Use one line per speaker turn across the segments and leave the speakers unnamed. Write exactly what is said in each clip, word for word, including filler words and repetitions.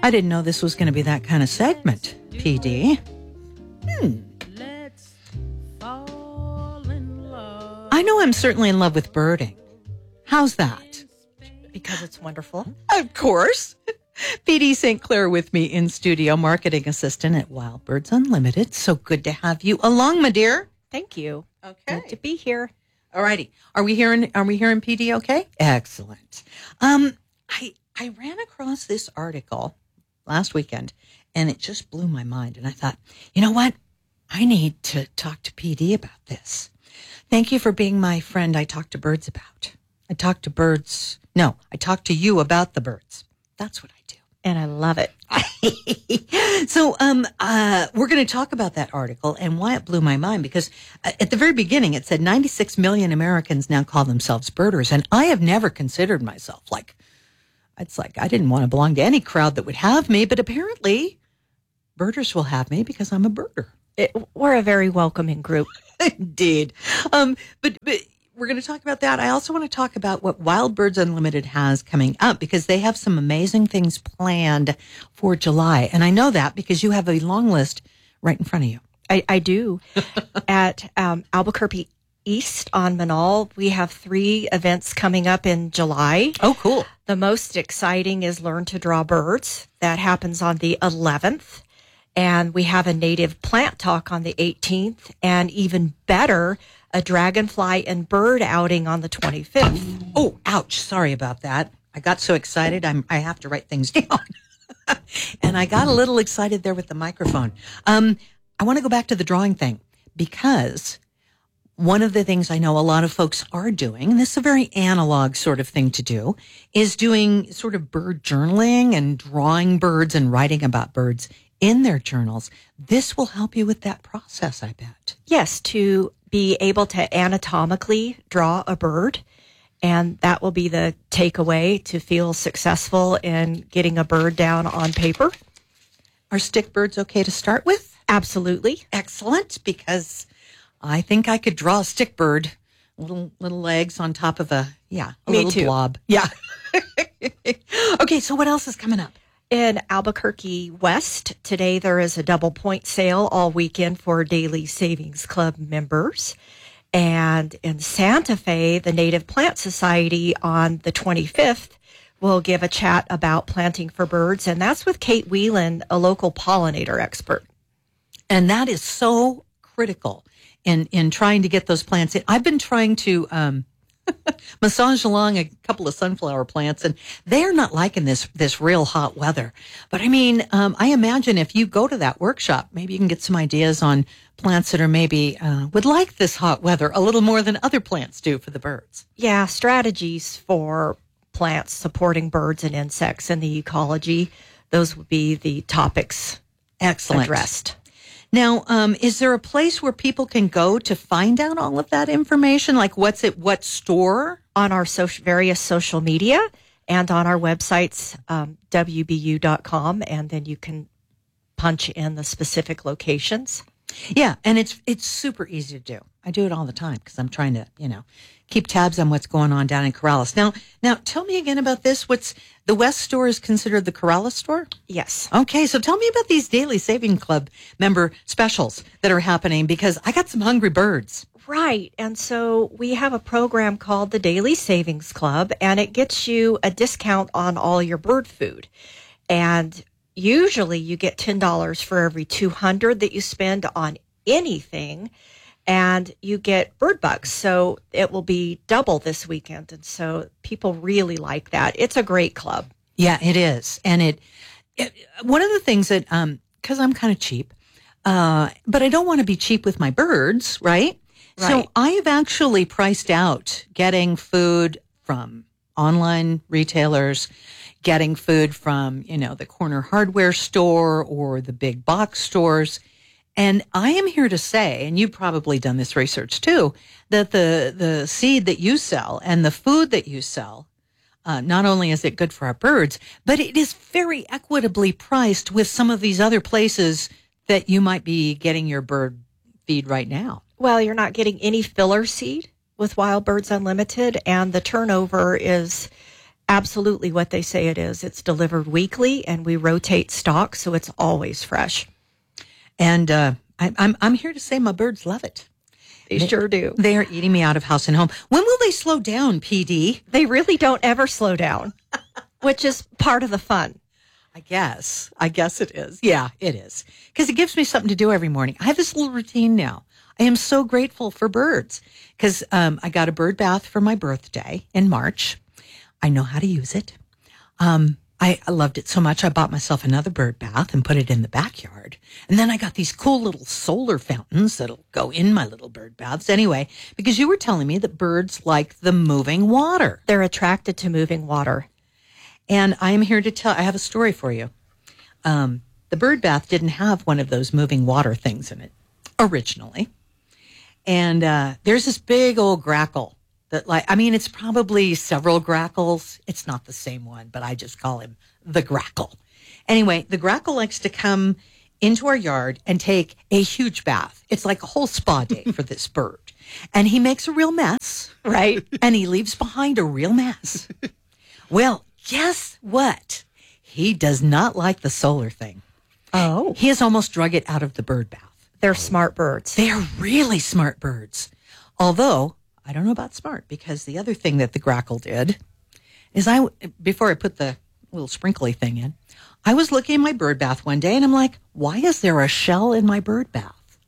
I didn't know this was going to be that kind of segment, P D. Hmm. I know I'm certainly in love with birding. How's that?
Because it's wonderful.
Of course. P D Saint Clair with me in studio, marketing assistant at Wild Birds Unlimited. So good to have you along, my dear.
Thank you.
Okay.
Good to be here.
All righty. Are we hearing, are we hearing P D okay? Excellent. Um, I, I ran across this article last weekend and it just blew my mind. And I thought, you know what? I need to talk to P D about this. Thank you for being my friend I talk to birds about. I talk to birds. No, I talk to you about the birds. That's what I do.
And I love
it. So um, uh, we're going to talk about that article and why it blew my mind, because at the very beginning it said ninety-six million Americans now call themselves birders. And I have never considered myself like, it's like I didn't want to belong to any crowd that would have me. But apparently birders will have me because I'm a birder.
it. We're a very welcoming group.
Indeed. Um, but, but we're going to talk about that. I also want to talk about what Wild Birds Unlimited has coming up, because they have some amazing things planned for July. And I know that because you have a long list right in front of you.
I, I do. At um, Albuquerque East on Manal, we have three events coming up in July.
Oh, cool.
The most exciting is Learn to Draw Birds. That happens on the eleventh. And we have a native plant talk on the eighteenth. And even better, a dragonfly and bird outing on the twenty-fifth.
Oh, ouch. Sorry about that. I got so excited. I'm, I have to write things down. And I got a little excited there with the microphone. Um, I want to go back to the drawing thing, because one of the things I know a lot of folks are doing, and this is a very analog sort of thing to do, is doing sort of bird journaling and drawing birds and writing about birds in their journals. This will help you with that process, I bet.
Yes, to be able to anatomically draw a bird. And that will be the takeaway to feel successful in getting a bird down on paper.
Are stick birds okay to start with?
Absolutely.
Excellent, because I think I could draw a stick bird, little little legs on top of a, yeah, a
Me
little
too.
blob. Yeah. Okay, so what else is coming up?
In Albuquerque West, today there is a double point sale all weekend for Daily Savings Club members. And in Santa Fe, the Native Plant Society on the twenty-fifth will give a chat about planting for birds. And that's with Kate Whelan, a local pollinator expert.
And that is so critical in, in trying to get those plants in. I've been trying to um, massage along a couple of sunflower plants, and they're not liking this this real hot weather. But I mean, um, I imagine if you go to that workshop, maybe you can get some ideas on plants that are maybe uh, would like this hot weather a little more than other plants do for the birds.
Yeah, strategies for plants supporting birds and insects in the ecology. Those would be the topics
Excellent.
addressed.
Now, um, is there a place where people can go to find out all of that information? Like what's at what store?
On our social, various social media and on our websites, um, W B U dot com, and then you can punch in the specific locations.
Yeah, and it's it's super easy to do. I do it all the time because I'm trying to, you know, keep tabs on what's going on down in Corrales. Now, now tell me again about this. What's the West store is considered the Corrales store?
Yes.
Okay, so tell me about these Daily Saving Club member specials that are happening, because I got some hungry birds.
Right. And so we have a program called the Daily Savings Club, and it gets you a discount on all your bird food. And usually you get ten dollars for every two hundred that you spend on anything, and you get bird bucks. So it will be double this weekend. And so people really like that. It's a great club.
Yeah, it is. And it, it one of the things that, um, because I'm kind of cheap, uh, but I don't want to be cheap with my birds, right?
Right.
So I have actually priced out getting food from online retailers, getting food from, you know, the corner hardware store or the big box stores. And I am here to say, and you've probably done this research too, that the, the seed that you sell and the food that you sell, uh, not only is it good for our birds, but it is very equitably priced with some of these other places that you might be getting your bird feed right now.
Well, you're not getting any filler seed with Wild Birds Unlimited, and the turnover is absolutely what they say it is. It's delivered weekly, and we rotate stock, so it's always fresh.
And uh, I, I'm I'm here to say my birds love it.
They, they sure do.
They are eating me out of house and home. When will they slow down, P D?
They really don't ever slow down, which is part of the fun.
I guess. I guess it is. Yeah, it is. Because it gives me something to do every morning. I have this little routine now. I am so grateful for birds because um, I got a bird bath for my birthday in March. I know how to use it. Um, I, I loved it so much, I bought myself another bird bath and put it in the backyard. And then I got these cool little solar fountains that'll go in my little bird baths. Anyway, because you were telling me that birds like the moving water.
They're attracted to moving water.
And I am here to tell, I have a story for you. Um, the bird bath didn't have one of those moving water things in it originally. And uh, there's this big old grackle that, like, I mean, it's probably several grackles. It's not the same one, but I just call him the grackle. Anyway, the grackle likes to come into our yard and take a huge bath. It's like a whole spa day for this bird. And he makes a real mess, right? And he leaves behind a real mess. Well, guess what? He does not like the solar thing.
Oh.
He has almost drug it out of the bird bath.
They're smart birds.
They are really smart birds. Although, I don't know about smart, because the other thing that the grackle did is I, before I put the little sprinkly thing in, I was looking in my bird bath one day and I'm like, why is there a shell in my bird bath?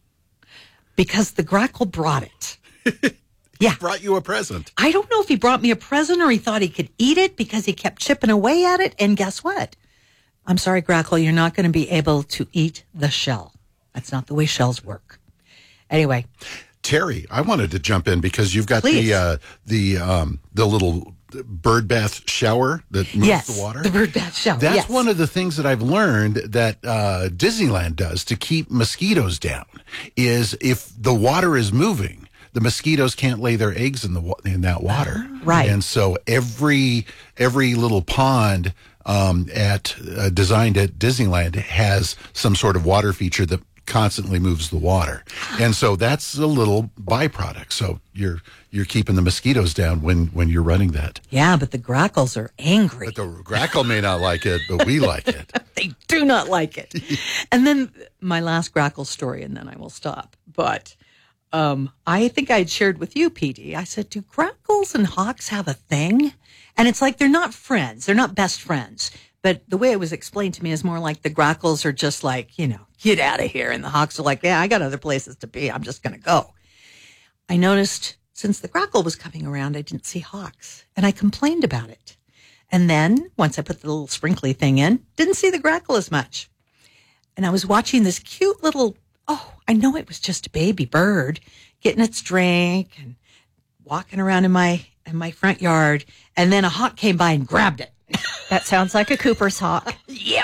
Because the grackle brought it. Yeah.
Brought you a present.
I don't know if he brought me a present or he thought he could eat it because he kept chipping away at it. And guess what? I'm sorry, Grackle, you're not going to be able to eat the shell. That's not the way shells work. Anyway.
Terry, I wanted to jump in because you've got
Please.
the uh, the um, the little bird bath shower that moves
yes,
the water.
the bird bath shower.
That's
yes.
one of the things that I've learned that uh, Disneyland does to keep mosquitoes down is if the water is moving, the mosquitoes can't lay their eggs in the wa- in that water.
Right.
And so every every little pond um, at uh, designed at Disneyland has some sort of water feature that constantly moves the water. And so that's a little byproduct. So you're you're keeping the mosquitoes down when when you're running that.
Yeah, but the grackles are angry.
But the grackle may not like it, but we like it.
They do not like it. And then my last grackle story, and then I will stop. But Um, I think I had shared with you, P D. I said, do grackles and hawks have a thing? And it's like they're not friends. They're not best friends. But the way it was explained to me is more like the grackles are just like, you know, get out of here. And the hawks are like, yeah, I got other places to be. I'm just going to go. I noticed since the grackle was coming around, I didn't see hawks. And I complained about it. And then once I put the little sprinkly thing in, didn't see the grackle as much. And I was watching this cute little, oh, I know it was just a baby bird getting its drink and walking around in my in my front yard. And then a hawk came by and grabbed it.
That sounds like a Cooper's hawk.
Yep.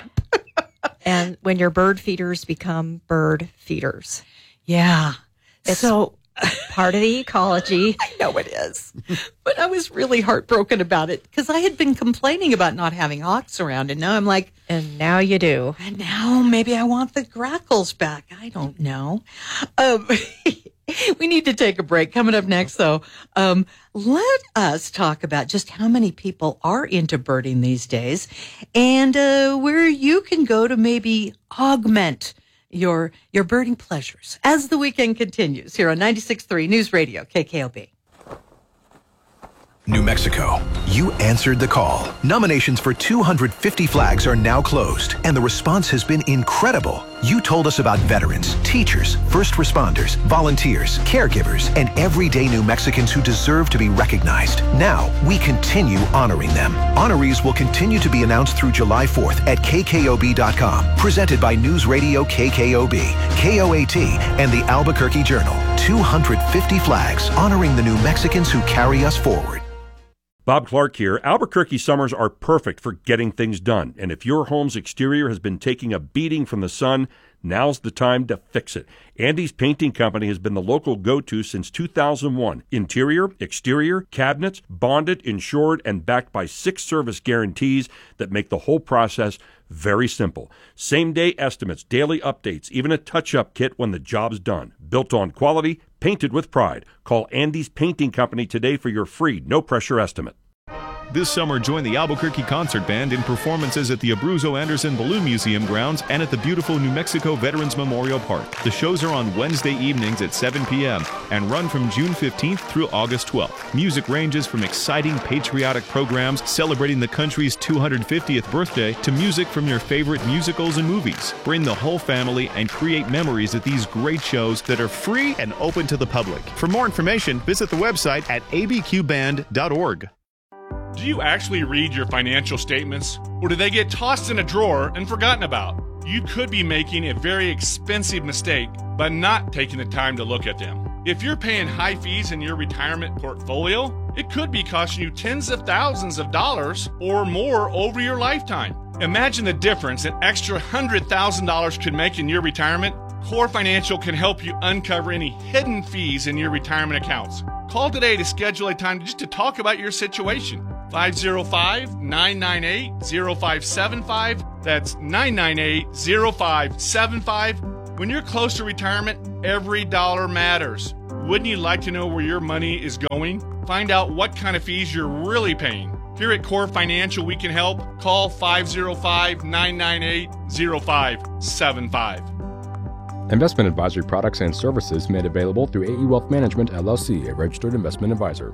And when your bird feeders become bird feeders.
Yeah.
It's
so
part of the ecology.
I know it is. But I was really heartbroken about it because I had been complaining about not having hawks around. And now I'm like,
and now you do.
And now maybe I want the grackles back. I don't know. Um, we need to take a break. Coming up next, though, um, let us talk about just how many people are into birding these days and uh, where you can go to maybe augment your your birding pleasures as the weekend continues here on ninety-six point three News Radio, K K O B.
New Mexico, you answered the call. Nominations for two hundred fifty flags are now closed, and the response has been incredible. You told us about veterans, teachers, first responders, volunteers, caregivers, and everyday New Mexicans who deserve to be recognized. Now, we continue honoring them. Honorees will continue to be announced through July fourth at K K O B dot com. Presented by News Radio K K O B, K O A T, and the Albuquerque Journal. two hundred fifty flags honoring the New Mexicans who carry us forward.
Bob Clark here. Albuquerque summers are perfect for getting things done. And if your home's exterior has been taking a beating from the sun, now's the time to fix it. Andy's Painting Company has been the local go-to since two thousand one. Interior, exterior, cabinets, bonded, insured, and backed by six service guarantees that make the whole process very simple. Same-day estimates, daily updates, even a touch-up kit when the job's done. Built on quality, painted with pride. Call Andy's Painting Company today for your free, no-pressure estimate.
This summer, join the Albuquerque Concert Band in performances at the Abruzzo Anderson Balloon Museum grounds and at the beautiful New Mexico Veterans Memorial Park. The shows are on Wednesday evenings at seven p.m. and run from June fifteenth through August twelfth. Music ranges from exciting patriotic programs celebrating the country's two hundred fiftieth birthday to music from your favorite musicals and movies. Bring the whole family and create memories at these great shows that are free and open to the public. For more information, visit the website at a b q band dot org.
Do you actually read your financial statements, or do they get tossed in a drawer and forgotten about? You could be making a very expensive mistake by not taking the time to look at them. If you're paying high fees in your retirement portfolio, it could be costing you tens of thousands of dollars or more over your lifetime. Imagine the difference an extra one hundred thousand dollars could make in your retirement. Core Financial can help you uncover any hidden fees in your retirement accounts. Call today to schedule a time just to talk about your situation. five oh five, nine nine eight, oh five seven five. That's nine nine eight, oh five seven five. When you're close to retirement, every dollar matters. Wouldn't you like to know where your money is going? Find out what kind of fees you're really paying. Here at Core Financial, we can help. Call five oh five, nine nine eight, oh five seven five.
Investment advisory products and services made available through A E Wealth Management, L L C, a registered investment advisor.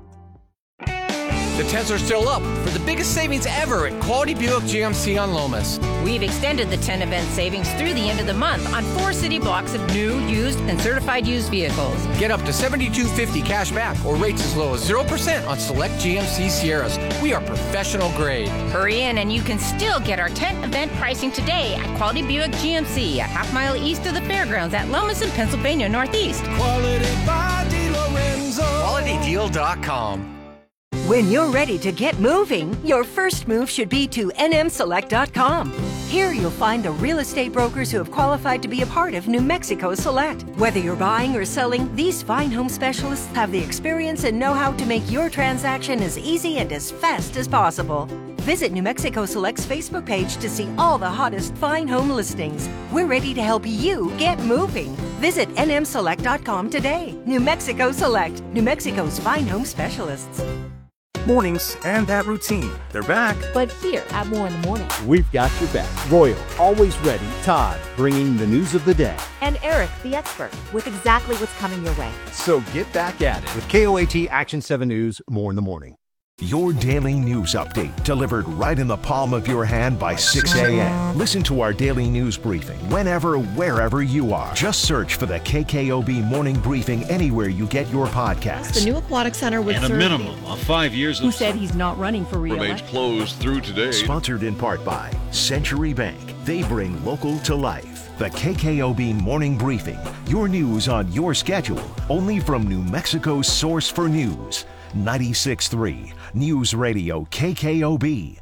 The tents are still up for the biggest savings ever at Quality Buick G M C on Lomas.
We've extended the ten event savings through the end of the month on four city blocks of new, used, and certified used vehicles.
Get up to seventy-two fifty cash back or rates as low as zero percent on select G M C Sierras. We are professional grade.
Hurry in and you can still get our tent event pricing today at Quality Buick G M C, a half mile east of the fairgrounds at Lomas and Pennsylvania Northeast.
Quality by DeLorenzo. quality deal dot com.
When you're ready to get moving, your first move should be to N M select dot com. Here you'll find the real estate brokers who have qualified to be a part of New Mexico Select. Whether you're buying or selling, these fine home specialists have the experience and know-how to make your transaction as easy and as fast as possible. Visit New Mexico Select's Facebook page to see all the hottest fine home listings. We're ready to help you get moving. Visit N M select dot com today. New Mexico Select, New Mexico's fine home specialists.
Mornings and that routine. They're back.
But here at More in the Morning,
we've got your back. Royal, always ready. Todd, bringing the news of the day.
And Eric, the expert, with exactly what's coming your way.
So get back at it with K O A T Action seven News, More in the Morning.
Your daily news update delivered right in the palm of your hand by six a.m. Listen to our daily news briefing whenever, wherever you are. Just search for the K K O B Morning Briefing anywhere you get your podcasts.
The new aquatic center would
and
serve
a minimum of five years.
Who said he's not running for re-election?
Remains closed through today.
Sponsored in part by Century Bank. They bring local to life. The K K O B Morning Briefing. Your news on your schedule. Only from New Mexico's source for news. ninety-six point three News Radio K K O B.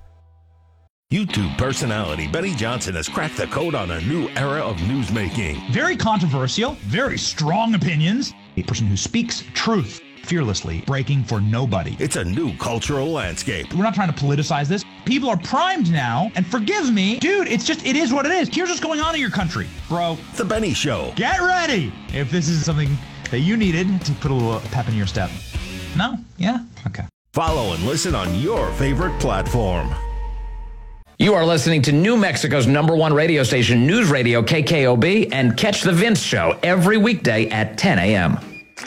YouTube personality Betty Johnson has cracked the code on a new era of newsmaking.
Very controversial, very strong opinions. A person who speaks truth fearlessly, breaking for nobody.
It's a new cultural landscape.
We're not trying to politicize this. People are primed now, and forgive me, dude, it's just, it is what it is. Here's what's going on in your country, bro.
The Benny Show.
Get ready if this is something that you needed to put a little pep in your step. No? Yeah? Okay.
Follow and listen on your favorite platform.
You are listening to New Mexico's number one radio station, News Radio K K O B, and catch The Vince Show every weekday at ten a.m.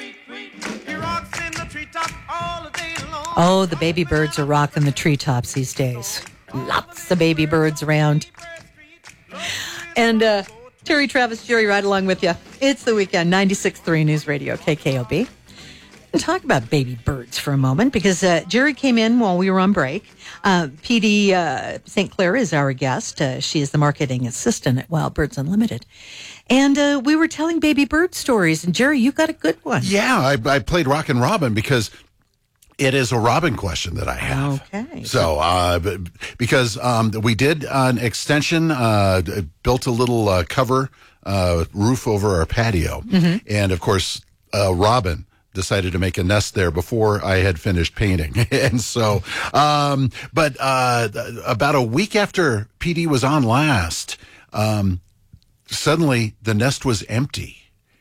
Oh, the baby birds are rocking the treetops these days. Lots of baby birds around. And uh, Terry Travis, Jerry, right along with you. It's the weekend, ninety-six point three News Radio K K O B. And talk about baby birds for a moment, because uh, Jerry came in while we were on break. Uh, P D uh, Saint Clair is our guest. Uh, she is the marketing assistant at Wild Birds Unlimited. And uh, we were telling baby bird stories. And Jerry, you got a good one.
Yeah, I, I played Rockin' Robin because it is a Robin question that I have.
Okay.
So, uh, because um, we did an extension, uh, built a little uh, cover uh, roof over our patio.
Mm-hmm.
And, of course, uh, Robin decided to make a nest there before I had finished painting. And so, um, but uh, about a week after P D was on last, um, suddenly the nest was empty.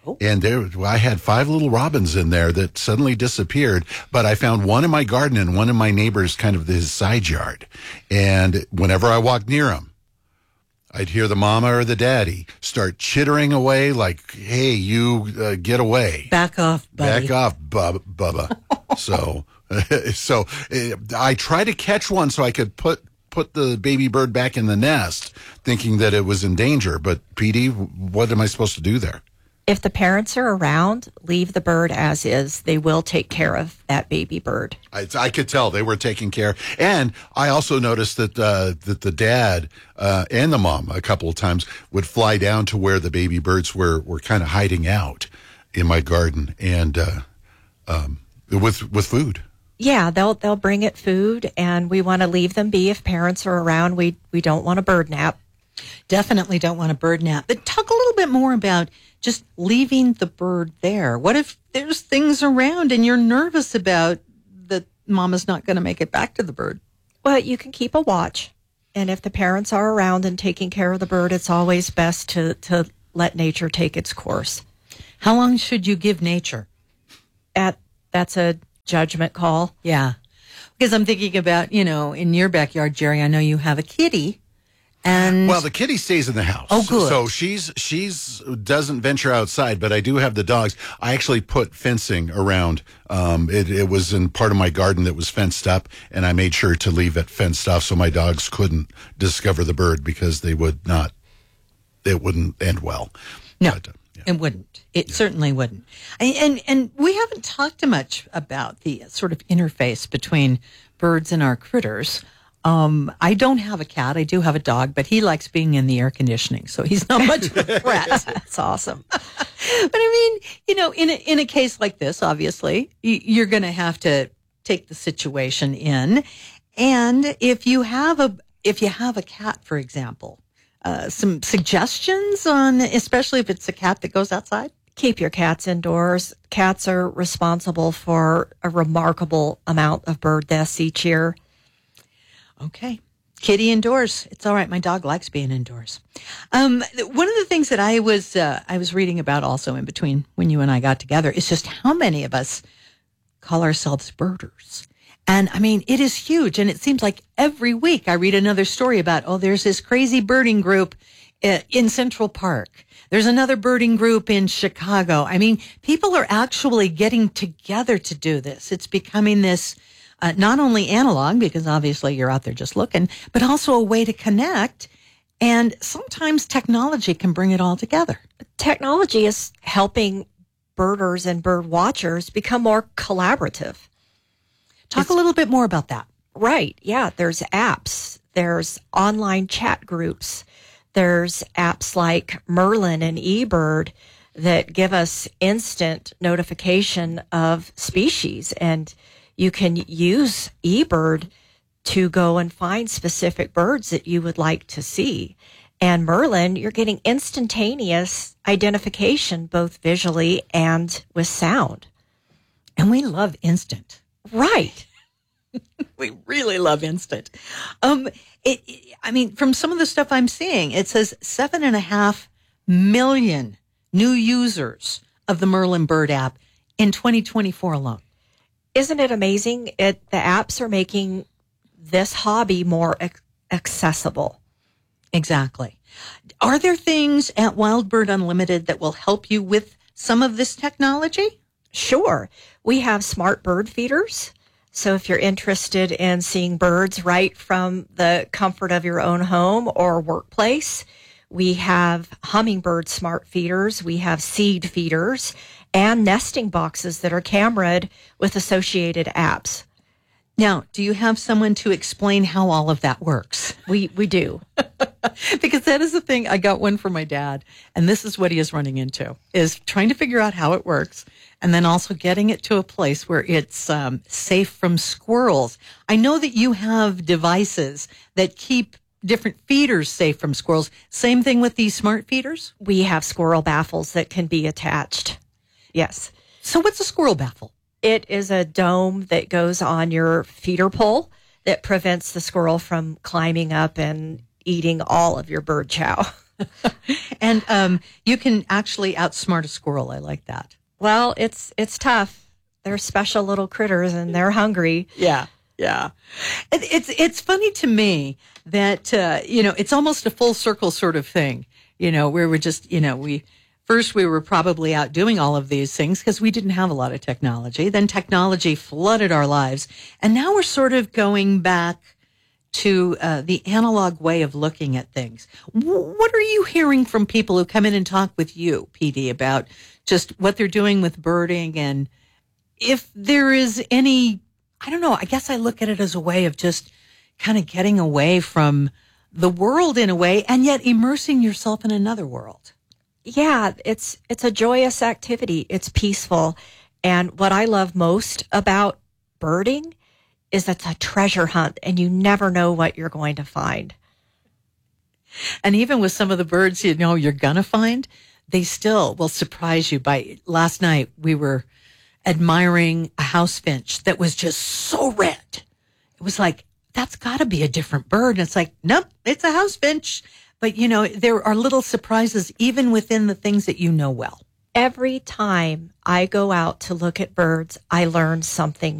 And there, I had five little robins in there that suddenly disappeared, but I found one in my garden and one in my neighbor's kind of his side yard. And whenever I walked near them, I'd hear the mama or the daddy start chittering away like, hey, you uh, get away.
Back off, buddy.
Back off, bub- Bubba. so, so uh, I tried to catch one so I could put put the baby bird back in the nest, thinking that it was in danger. But P D, what am I supposed to do there?
If the parents are around, leave the bird as is. They will take care of that baby bird.
I, I could tell they were taking care. And I also noticed that uh, that the dad uh, and the mom a couple of times would fly down to where the baby birds were, were kind of hiding out in my garden and uh, um, with with food.
Yeah, they'll they'll bring it food, and we want to leave them be. If parents are around, we we don't want a bird nap.
Definitely don't want a bird nap. But talk a little bit more about just leaving the bird there. What if there's things around and you're nervous about that mama's not going to make it back to the bird?
Well, you can keep a watch, and if the parents are around and taking care of the bird, it's always best to to let nature take its course.
How long should you give nature?
At that's a judgment call.
Yeah. Because I'm thinking about, you know, in your backyard, Jerry, I know you have a kitty. And
well, the kitty stays in the house.
Oh, good.
So she's she's doesn't venture outside, but I do have the dogs. I actually put fencing around. Um, it, it was in part of my garden that was fenced up, and I made sure to leave it fenced off so my dogs couldn't discover the bird because they would not. It wouldn't end well.
No.
But, uh,
It wouldn't. It yeah. certainly wouldn't. And, and and we haven't talked much about the sort of interface between birds and our critters. Um, I don't have a cat. I do have a dog, but he likes being in the air conditioning, so he's not much of a threat.
That's awesome.
But I mean, you know, in a, in a case like this, obviously, you're going to have to take the situation in. And if you have a if you have a cat, for example, Uh, some suggestions on, especially if it's a cat that goes outside?
Keep your cats indoors. Cats are responsible for a remarkable amount of bird deaths each year.
Okay. Kitty indoors. It's all right. My dog likes being indoors. Um, one of the things that I was, uh, I was reading about also in between when you and I got together is just how many of us call ourselves birders. And I mean, it is huge. And it seems like every week I read another story about, oh, there's this crazy birding group uh, in Central Park. There's another birding group in Chicago. I mean, people are actually getting together to do this. It's becoming this uh, not only analog, because obviously you're out there just looking, but also a way to connect. And sometimes technology can bring it all together.
Technology is helping birders and bird watchers become more collaborative.
Talk it's, a little bit more about that.
Right. Yeah. There's apps. There's online chat groups. There's apps like Merlin and eBird that give us instant notification of species. And you can use eBird to go and find specific birds that you would like to see. And Merlin, you're getting instantaneous identification, both visually and with sound.
And we love instant.
Right.
We really love instant. Um, it, it, I mean, from some of the stuff I'm seeing, it says seven and a half million new users of the Merlin Bird app in twenty twenty-four alone.
Isn't it amazing? It the apps are making this hobby more ac- accessible.
Exactly. Are there things at Wild Bird Unlimited that will help you with some of this technology?
Sure. We have smart bird feeders. So if you're interested in seeing birds right from the comfort of your own home or workplace, we have hummingbird smart feeders. We have seed feeders and nesting boxes that are cameraed with associated apps.
Now, do you have someone to explain how all of that works?
We we do.
Because that is the thing. I got one for my dad, and this is what he is running into, is trying to figure out how it works, and then also getting it to a place where it's um, safe from squirrels. I know that you have devices that keep different feeders safe from squirrels. Same thing with these smart feeders?
We have squirrel baffles that can be attached. Yes.
So what's a squirrel baffle?
It is a dome that goes on your feeder pole that prevents the squirrel from climbing up and eating all of your bird chow.
And um, you can actually outsmart a squirrel. I like that.
Well, it's it's tough. They're special little critters, and they're hungry.
Yeah, yeah. It, it's it's funny to me that uh, you know, it's almost a full circle sort of thing. You know, where we're just, you know, we first we were probably out doing all of these things because we didn't have a lot of technology. Then technology flooded our lives, and now we're sort of going back to uh, the analog way of looking at things. W- what are you hearing from people who come in and talk with you, P D, about just what they're doing with birding, and if there is any, I don't know, I guess I look at it as a way of just kind of getting away from the world in a way and yet immersing yourself in another world.
Yeah, it's it's a joyous activity. It's peaceful. And what I love most about birding is it's a treasure hunt, and you never know what you're going to find.
And even with some of the birds you know you're going to find, they still will surprise you. By last night, we were admiring a house finch that was just so red. It was like, that's got to be a different bird. And it's like, nope, it's a house finch. But, you know, there are little surprises even within the things that you know well.
Every time I go out to look at birds, I learn something